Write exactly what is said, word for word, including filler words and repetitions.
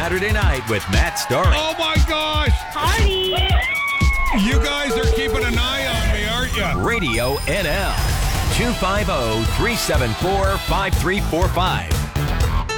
Saturday night with Matt Starling. Oh my gosh! Party! You guys are keeping an eye on me, aren't you? Radio N L. two five zero, three seven four, five three four five.